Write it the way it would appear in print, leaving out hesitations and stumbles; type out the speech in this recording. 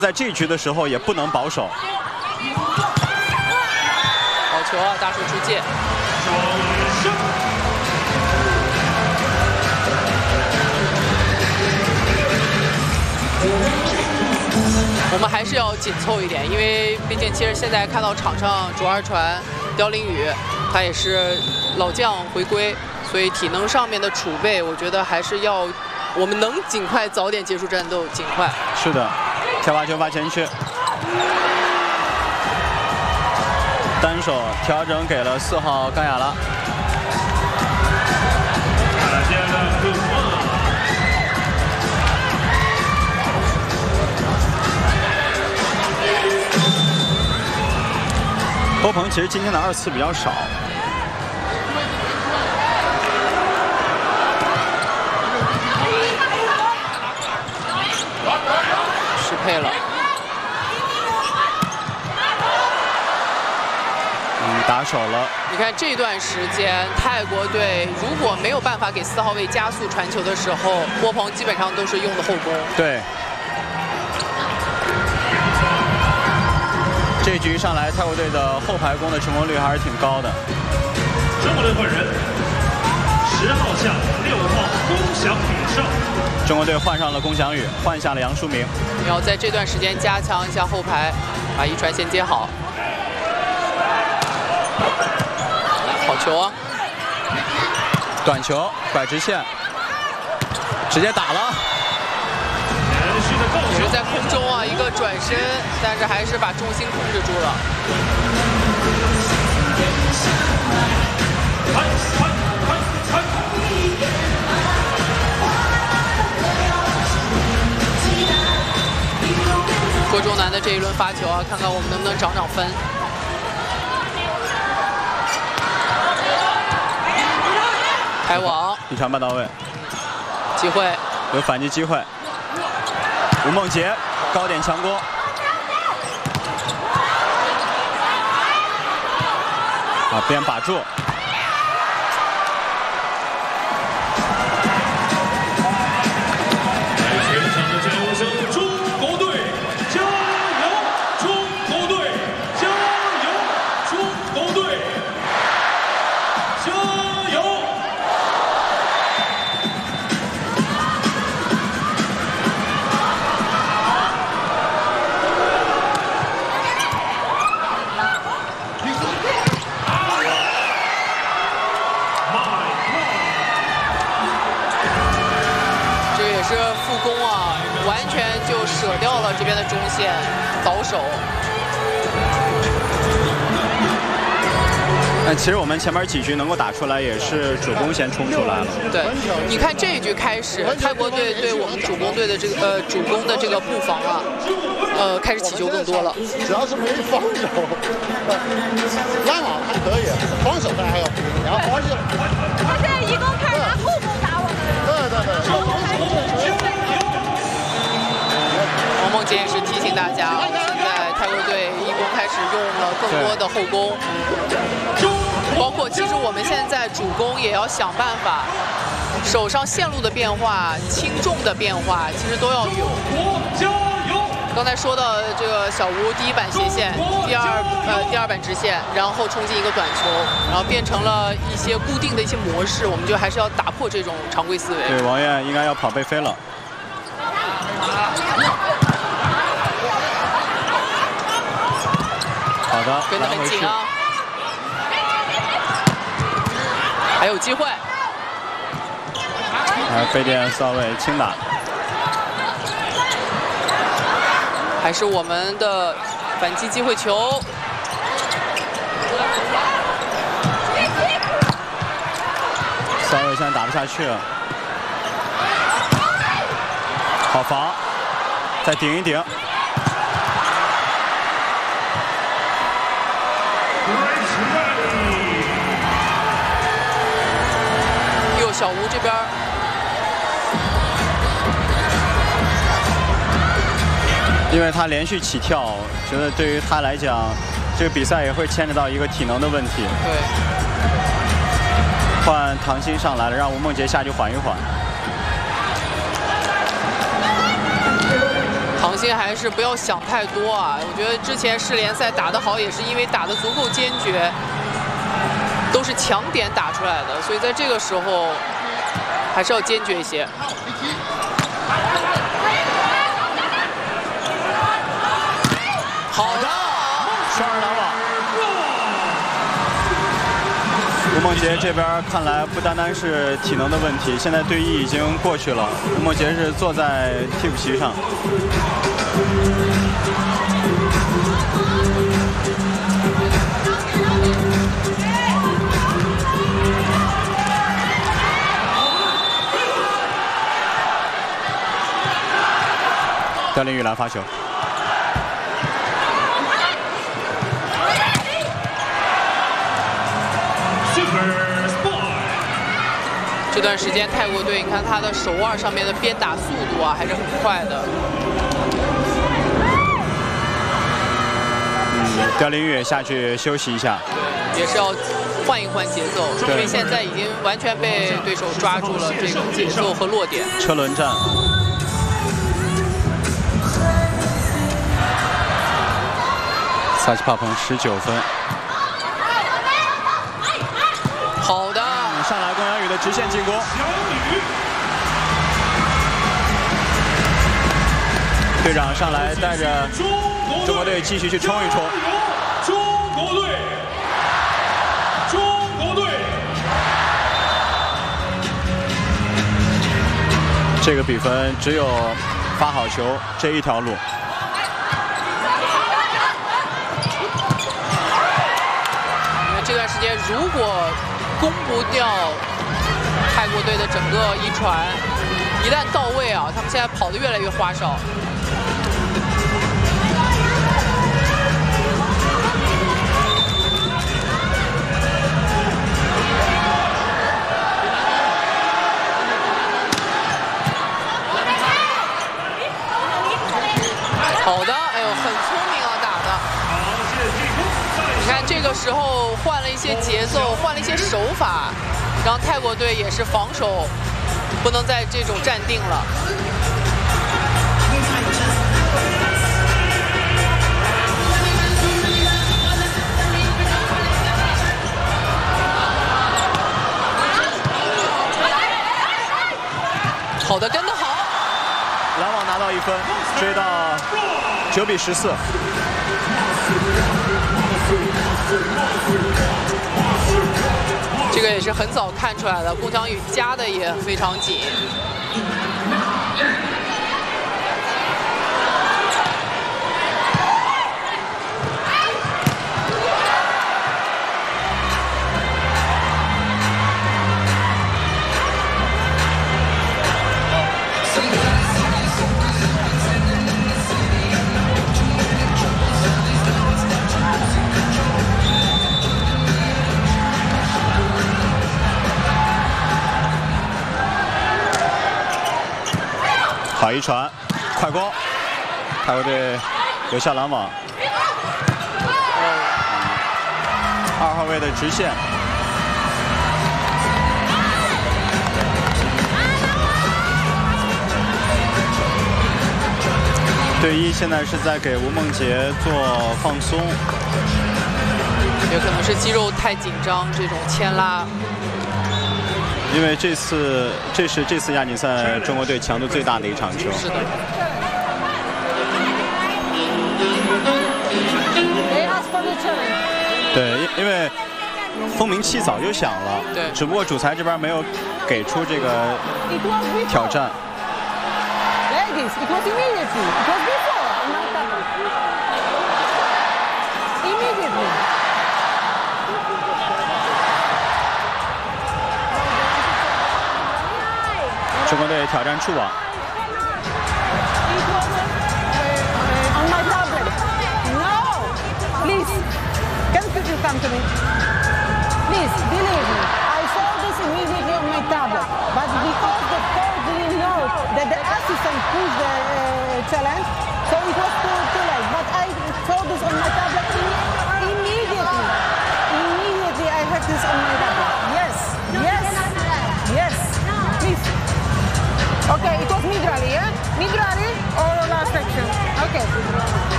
在这一局的时候也不能保守。 好球啊！大树出界。我们还是要紧凑一点，因为毕竟其实现在看到场上主二传刁琳宇，他也是老将回归，所以体能上面的储备，我觉得还是要我们能尽快早点结束战斗，尽快。 是的，跳发球发前去，单手调整给了4号甘雅拉。 欧鹏其实今天的2次比较少， 适配了。 打手了。 你看这段时间，泰国队如果没有办法给4号位加速传球的时候，波鹏基本上都是用的后攻。 对。 这局上来，泰国队的后排攻的成功率还是挺高的。 中国队换人，10号下6号龚翔宇上。 中国队换上了龚翔宇，换下了杨书明。 要在这段时间加强一下后排，把一传先接好。好球啊！ 短球拐直线，直接打了。 也是在空中啊，一个转身，但是还是把重心控制住了。郭忠南的这一轮发球啊，看看我们能不能涨分。开网， 一传半到位， 机会有反击机会。 吴梦洁高点强攻，边把住， 全场的加油声，中国队加油！中国队加油！中国队加油！ 副攻啊，完全就舍掉了这边的中线倒手。 但其实我们前面几局能够打出来，也是主攻先冲出来了。 对，你看这一局开始，泰国队对我们主攻队的这个主攻的这个布防啊，开始起球更多了。 主要是没防守，拦网还可以，防守当然还要注意，然后防守。 他现在一攻开始拿后攻打我们。对。 王梦洁也是提醒大家，现在泰国队一攻开始用了更多的后攻，包括其实我们现在主攻也要想办法，手上线路的变化、轻重的变化，其实都要有。刚才说到这个小吴第一板斜线，第二板直线，然后冲进一个短球，然后变成了一些固定的一些模式，我们就还是要打破这种常规思维。 对，王艳应该要跑背飞了。 好的， 跟得很紧啊，还有机会。 飞电4号位轻打， 还是我们的反击机会球。 4号位现在打不下去了，好防，再顶一顶。 小吴这边， 因为他连续起跳，觉得对于他来讲，这个比赛也会牵扯到一个体能的问题。 对。 换唐鑫上来了，让吴梦洁下去缓一缓。 唐鑫心还是不要想太多啊！我觉得之前世联赛打得好，也是因为打得足够坚决，都是强点打出来的，所以在这个时候还是要坚决一些。好的， 双人拦网。吴梦洁这边看来不单单是体能的问题，现在对弈已经过去了。吴梦洁是坐在替补席上。刁林玉兰发球。 这段时间泰国队，你看他的手腕上面的鞭打速度啊，还是很快的。 刁林玉下去休息一下， 对，也是要换一换节奏，因为现在已经完全被对手抓住了这个节奏和落点。 车轮战。萨奇帕彭19分。 好的， 上来龚阳宇的直线进攻。队长上来带着中国队继续去冲一冲。 中国队，中国队。 这个比分只有发好球这一条路。 这段时间如果攻不掉泰国队的整个一传，一旦到位啊，他们现在跑得越来越花哨。好的，哎呦，很聪明啊，打的。你看这个时候换了一些节奏，换了一些手法，让泰国队也是防守不能再这种站定了。好的，跟得好。 拦网拿到1分，追到9比14。 这个也是很早看出来的，龚翔宇夹的也非常紧。 好一传，快攻，泰国队留下拦网。2号位的直线。队医现在是在给吴梦洁做放松， 也可能是肌肉太紧张，这种牵拉。 因为这是这次亚锦赛中国队强度最大的一场球。 是的。 对，因为风鸣器早就响了， 对， 只不过主裁这边没有给出这个挑战。中国队挑战触网。